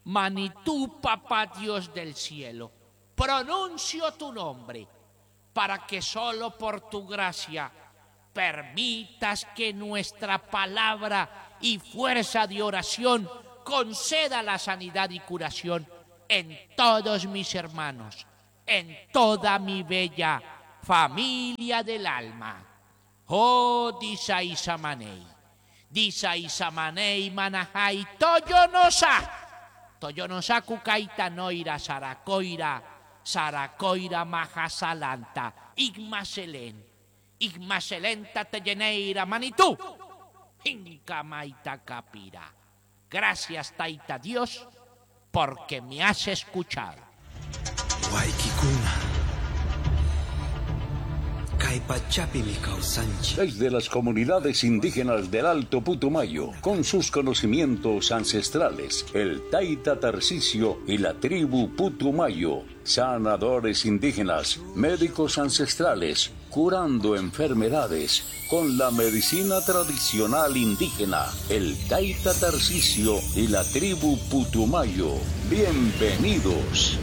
Manitú, papá Dios del cielo, pronuncio tu nombre para que solo por tu gracia permitas que nuestra palabra y fuerza de oración conceda la sanidad y curación en todos mis hermanos, en toda mi bella familia del alma. Oh, Disaisamanei manajai Toyonosa kukaita noira Saracoira majasalanta Igmaselenta teyeneira manitú Incamaita capira. Gracias, Taita Dios, porque me has escuchado. Desde las comunidades indígenas del Alto Putumayo, con sus conocimientos ancestrales, el Taita Tarcisio y la tribu Putumayo, sanadores indígenas, médicos ancestrales, curando enfermedades con la medicina tradicional indígena, el Taita Tarcisio y la tribu Putumayo. Bienvenidos.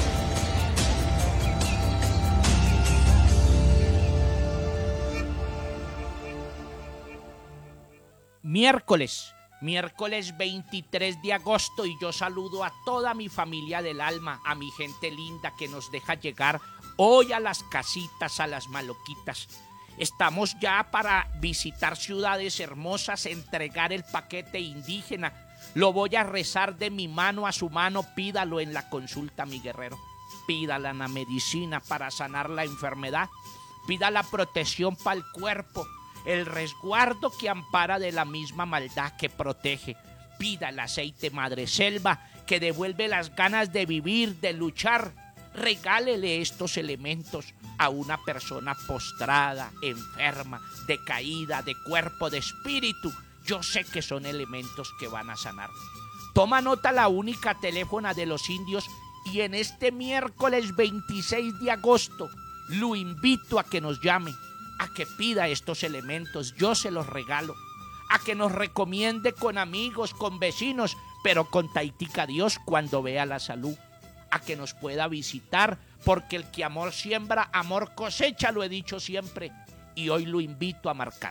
Miércoles 23 de agosto, y yo saludo a toda mi familia del alma, a mi gente linda que nos deja llegar hoy a las casitas, a las maloquitas. Estamos ya para visitar ciudades hermosas, entregar el paquete indígena. Lo voy a rezar de mi mano a su mano, pídalo en la consulta, mi guerrero. Pídala en la medicina para sanar la enfermedad. Pida la protección para el cuerpo, el resguardo que ampara de la misma maldad que protege. Pida el aceite madre selva que devuelve las ganas de vivir, de luchar. Regálele estos elementos a una persona postrada, enferma, decaída, de cuerpo, de espíritu. Yo sé que son elementos que van a sanar. Toma nota la única teléfona de los indios, y en este miércoles 26 de agosto lo invito a que nos llame, a que pida estos elementos, yo se los regalo, a que nos recomiende con amigos, con vecinos, pero con Taitica Dios cuando vea la salud, a que nos pueda visitar, porque el que amor siembra, amor cosecha, lo he dicho siempre, y hoy lo invito a marcar.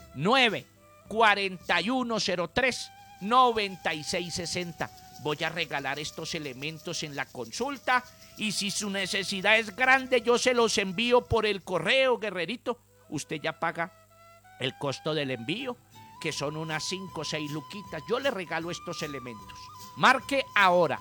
94103-9660. Voy a regalar estos elementos en la consulta, y si su necesidad es grande, yo se los envío por el correo, guerrerito. Usted ya paga el costo del envío, que son unas 5 o 6 luquitas. Yo le regalo estos elementos. Marque ahora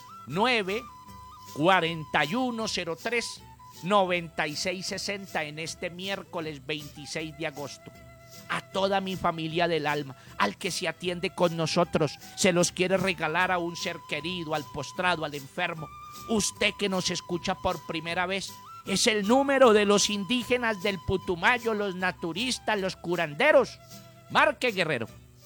94103-9660 en este miércoles 26 de agosto. A toda mi familia del alma, al que se atiende con nosotros, se los quiere regalar a un ser querido, al postrado, al enfermo. Usted que nos escucha por primera vez, es el número de los indígenas del Putumayo, los naturistas, los curanderos. Marque, guerrero.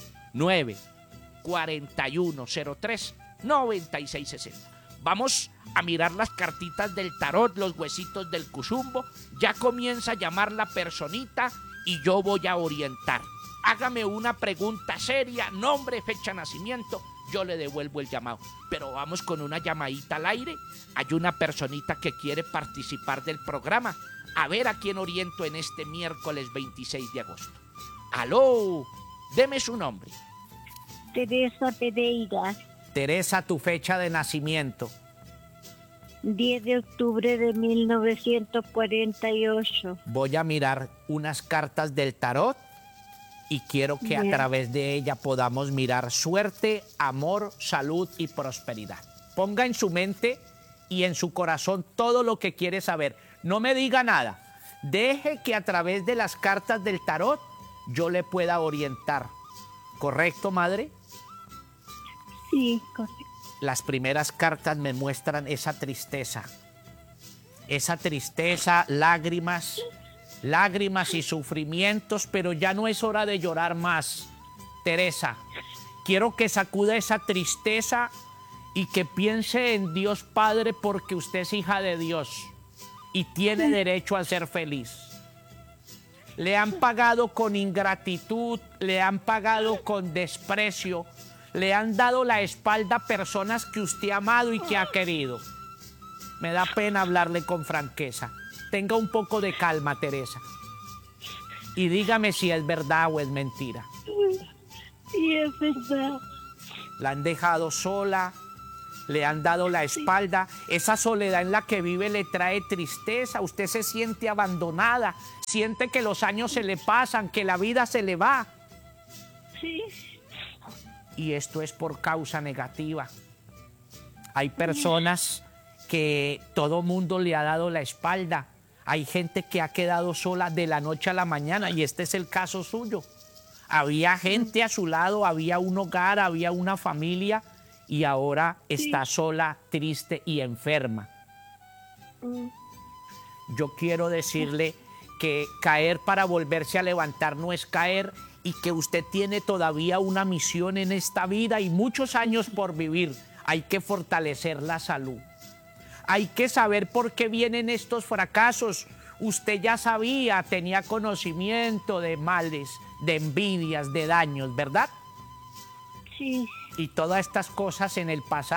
94103-9660. Vamos a mirar las cartitas del tarot, los huesitos del cuzumbo. Ya comienza a llamar la personita y yo voy a orientar. Hágame una pregunta seria, nombre, fecha de nacimiento, yo le devuelvo el llamado. Pero vamos con una llamadita al aire. Hay una personita que quiere participar del programa. A ver a quién oriento en este miércoles 26 de agosto. ¡Aló! Deme su nombre. Teresa Pereira. Teresa, tu fecha de nacimiento. 10 de octubre de 1948. Voy a mirar unas cartas del tarot y quiero que a través de ella podamos mirar suerte, amor, salud y prosperidad. Ponga en su mente y en su corazón todo lo que quiere saber. No me diga nada. Deje que a través de las cartas del tarot yo le pueda orientar. ¿Correcto, madre? Sí, correcto. Las primeras cartas me muestran esa tristeza, lágrimas y sufrimientos, pero ya no es hora de llorar más. Teresa, quiero que sacuda esa tristeza y que piense en Dios Padre, porque usted es hija de Dios y tiene derecho a ser feliz. Le han pagado con ingratitud, le han pagado con desprecio, le han dado la espalda a personas que usted ha amado y que ha querido. Me da pena hablarle con franqueza. Tenga un poco de calma, Teresa. Y dígame si es verdad o es mentira. Sí, es verdad. La han dejado sola, le han dado la espalda. Esa soledad en la que vive le trae tristeza. Usted se siente abandonada, siente que los años se le pasan, que la vida se le va. Sí. Y esto es por causa negativa. Hay personas que todo mundo le ha dado la espalda. Hay gente que ha quedado sola de la noche a la mañana y este es el caso suyo. Había gente a su lado, había un hogar, había una familia y ahora está sola, triste y enferma. Yo quiero decirle que caer para volverse a levantar no es caer y que usted tiene todavía una misión en esta vida y muchos años por vivir. Hay que fortalecer la salud. Hay que saber por qué vienen estos fracasos. Usted ya sabía, tenía conocimiento de males, de envidias, de daños, ¿verdad? Sí. Y todas estas cosas en el pasado.